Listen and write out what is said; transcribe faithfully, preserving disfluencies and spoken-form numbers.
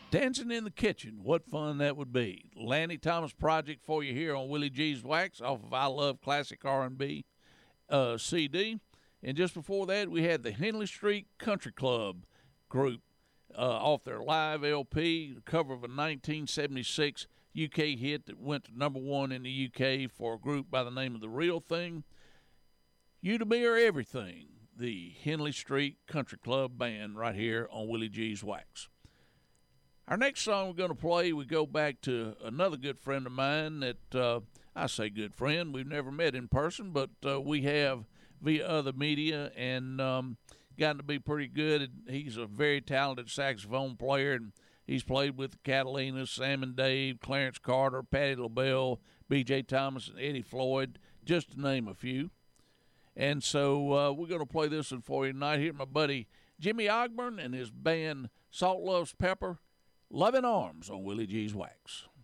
Dancing in the Kitchen, what fun that would be. Lanny Thomas project for you here on Willie G's Wax off of I Love Classic R and B uh, C D. And just before that, we had the Henley Street Country Club group uh, off their live L P, the cover of a nineteen seventy-six U K hit that went to number one in the U K for a group by the name of The Real Thing. You to Me Are Everything, the Henley Street Country Club band right here on Willie G's Wax. Our next song we're going to play, we go back to another good friend of mine that, uh, I say good friend, we've never met in person, but uh, we have via other media and um, gotten to be pretty good. He's a very talented saxophone player, and he's played with the Catalinas, Sam and Dave, Clarence Carter, Patti LaBelle, B J Thomas, and Eddie Floyd, just to name a few. And so uh, we're going to play this one for you tonight. Here, my buddy Jimmy Ogburn and his band Salt Loves Pepper, Loving Arms on Willie G's Wax.